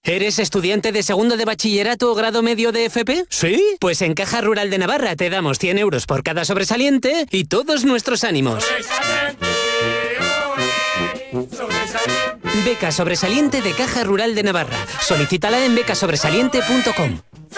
¿Eres estudiante de segundo de bachillerato o grado medio de FP? ¿Sí? Pues en Caja Rural de Navarra te damos 100 euros por cada sobresaliente y todos nuestros ánimos. Beca sobresaliente de Caja Rural de Navarra. Solicítala en becasobresaliente.com.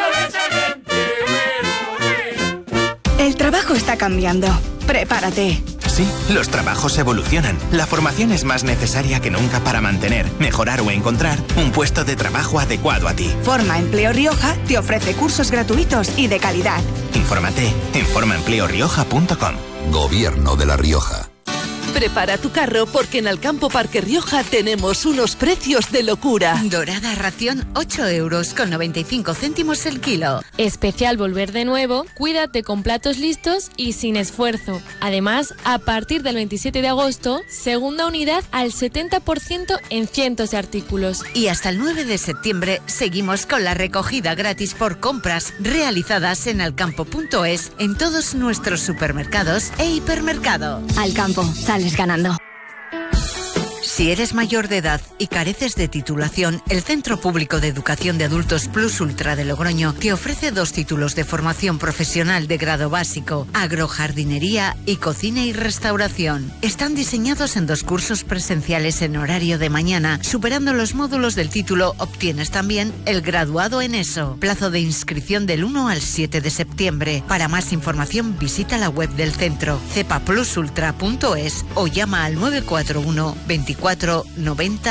El trabajo está cambiando. Prepárate. Sí, los trabajos evolucionan. La formación es más necesaria que nunca para mantener, mejorar o encontrar un puesto de trabajo adecuado a ti. Forma Empleo Rioja te ofrece cursos gratuitos y de calidad. Infórmate en formaempleorioja.com. Gobierno de La Rioja. Prepara tu carro porque en Alcampo Parque Rioja tenemos unos precios de locura. Dorada ración 8,95 € el kilo. Especial volver de nuevo, cuídate con platos listos y sin esfuerzo. Además, a partir del 27 de agosto, segunda unidad al 70% en cientos de artículos. Y hasta el 9 de septiembre seguimos con la recogida gratis por compras realizadas en alcampo.es en todos nuestros supermercados e hipermercados. Alcampo, sales ganando. Si eres mayor de edad y careces de titulación, el Centro Público de Educación de Adultos Plus Ultra de Logroño te ofrece 2 títulos de formación profesional de grado básico, agrojardinería y cocina y restauración. Están diseñados en 2 cursos presenciales en horario de mañana. Superando los módulos del título, obtienes también el graduado en ESO. Plazo de inscripción del 1 al 7 de septiembre. Para más información, visita la web del centro cepaplusultra.es o llama al 941 24 90